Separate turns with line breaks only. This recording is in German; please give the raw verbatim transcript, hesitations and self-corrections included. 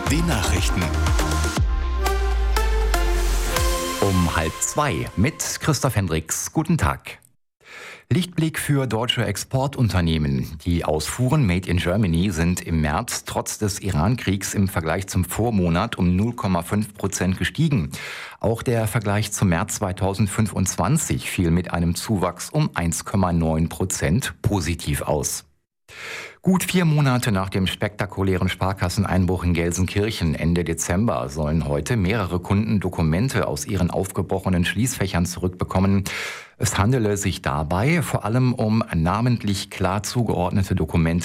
Die Nachrichten.
Um halb zwei mit Christoph Hendricks. Guten Tag. Lichtblick für deutsche Exportunternehmen. Die Ausfuhren Made in Germany sind im März trotz des Iran-Kriegs im Vergleich zum Vormonat um null Komma fünf Prozent gestiegen. Auch der Vergleich zum März zweitausendfünfundzwanzig fiel mit einem Zuwachs um eins Komma neun Prozent positiv aus. Gut vier Monate nach dem spektakulären Sparkasseneinbruch in Gelsenkirchen Ende Dezember sollen heute mehrere Kunden Dokumente aus ihren aufgebrochenen Schließfächern zurückbekommen. Es handele sich dabei vor allem um namentlich klar zugeordnete Dokumente